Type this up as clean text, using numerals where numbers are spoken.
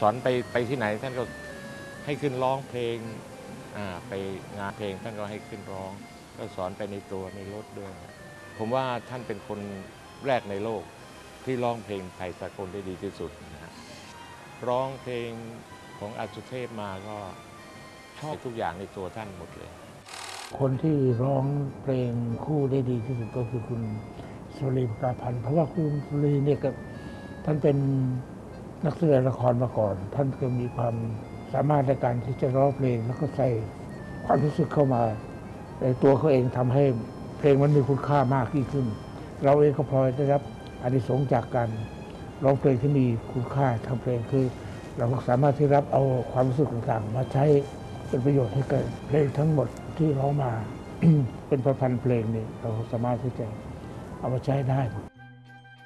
สอนไปที่ไหนท่านก็ให้ขึ้นร้องเพลงไปงานเพลงท่านก็ให้ขึ้นร้องก็สอนไปในตัวในรถด้วยผมว่าท่านเป็นคนแรกในโลกที่ร้องเพลงไทยสากลได้ดีที่สุดนะฮะร้องเพลงของอาสุเทพมาก็ชอบทุกอย่างในตัวท่านหมดเลยคนที่ร้องเพลงคู่ได้ดีที่สุดก็คือคุณสุรีภกาพันธ์เพราะว่าคุณสุรีเนี่ยก็ท่านเป็นนักแสดงละครมาก่อนท่านก็มีความสามารถในการที่จะร้องเพลงแล้วก็ใส่ความรู้สึกเข้ามาในตัวเขาเองทำให้เพลงมันมีคุณค่ามากยิ่งขึ้นเราเองก็พลอยได้รับอานิสงส์จากการร้องเพลงที่มีคุณค่าทางเพลงคือเราสามารถที่รับเอาความรู้สึกต่างๆมาใช้เป็นประโยชน์ให้เกิดเพลงทั้งหมดที่ร้องมา เป็นพันเพลงนี่เราสามารถที่จะเอามาใช้ได้